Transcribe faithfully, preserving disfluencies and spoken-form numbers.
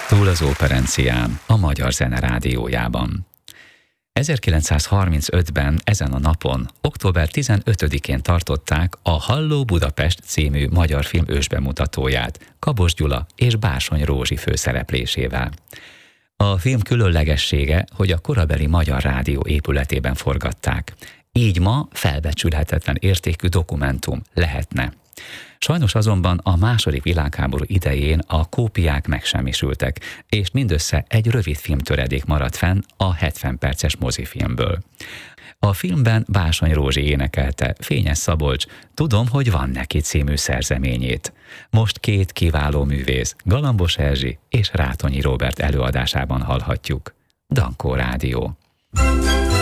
Túl az operencián, a Magyar Zene Rádiójában. ezerkilencszázharmincötben ezen a napon, október tizenötödikén tartották a Halló Budapest című magyar film ősbemutatóját Kabos Gyula és Bársony Rózsi főszereplésével. A film különlegessége, hogy a korabeli Magyar Rádió épületében forgatták. Így ma felbecsülhetetlen értékű dokumentum lehetne. Sajnos azonban a második világháború idején a kópiák megsemmisültek, és mindössze egy rövid filmtöredék maradt fenn a hetven perces mozifilmből. A filmben Bársony Rózsi énekelte Fényes Szabolcs Tudom, hogy van neki című szerzeményét. Most két kiváló művész, Galambos Erzsi és Rátonyi Róbert előadásában hallhatjuk. Dankó Rádió.